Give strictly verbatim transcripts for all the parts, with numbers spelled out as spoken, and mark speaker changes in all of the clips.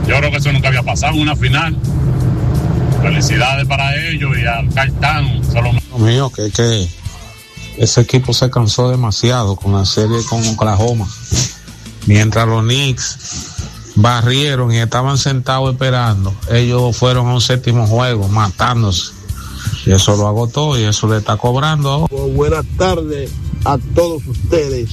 Speaker 1: Yo creo que eso nunca había pasado en una final. Felicidades para ellos y al Caetano. Solo...
Speaker 2: mío, que, que ese equipo se cansó demasiado con la serie con Oklahoma. Mientras los Knicks barrieron y estaban sentados esperando, ellos fueron a un séptimo juego matándose. Y eso lo agotó y eso le está cobrando.
Speaker 3: Bueno, buenas tardes a todos ustedes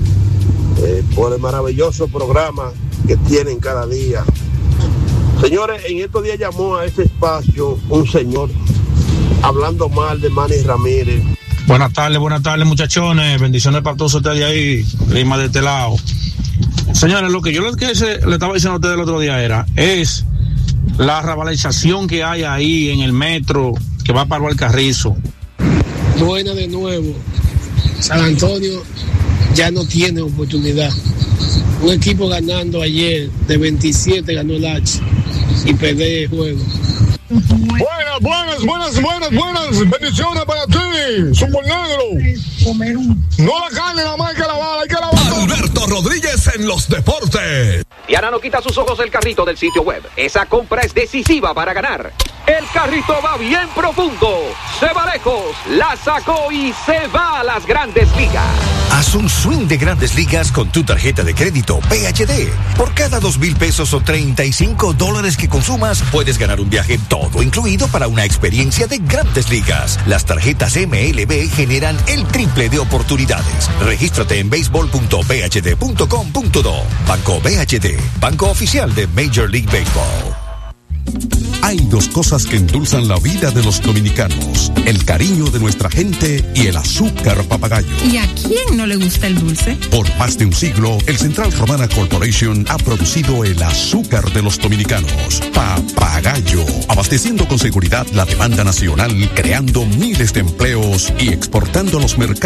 Speaker 3: eh, por el maravilloso programa que tienen cada día. Señores, en estos días llamó a este espacio un señor hablando mal de Manny Ramírez.
Speaker 4: Buenas tardes, buenas tardes, muchachones. Bendiciones para todos ustedes ahí, Lima de este lado. Señores, lo que yo les, que se, le estaba diciendo a ustedes el otro día era, es la revalorización que hay ahí en el metro que va para el Carrizo.
Speaker 5: Buena de nuevo. San Antonio ya no tiene oportunidad. Un equipo ganando ayer de veintisiete ganó el H y perder el juego.
Speaker 6: Buenas, buenas, buenas, buenas, buenas. Bendiciones para ti, Super Negro. No la carne, la más que la bala, hay que la bala.
Speaker 7: Alberto Rodríguez en los deportes.
Speaker 8: Diana no quita sus ojos del carrito del sitio web. Esa compra es decisiva para ganar. El carrito va bien profundo, se va lejos, la sacó y se va a las Grandes Ligas.
Speaker 7: Haz un swing de Grandes Ligas con tu tarjeta de crédito P H D. Por cada dos mil pesos o treinta y cinco dólares que consumas, puedes ganar un viaje todo incluido para una experiencia de Grandes Ligas. Las tarjetas M L B generan el triple de oportunidades. Regístrate en béisbol punto b h d punto com punto do. Banco B H D, banco oficial de Major League Baseball.
Speaker 9: Hay dos cosas que endulzan la vida de los dominicanos: el cariño de nuestra gente y el azúcar papagayo.
Speaker 10: ¿Y a quién no le gusta el dulce?
Speaker 9: Por más de un siglo, el Central Romana Corporation ha producido el azúcar de los dominicanos, Papagayo, abasteciendo con seguridad la demanda nacional, creando miles de empleos y exportando a los mercados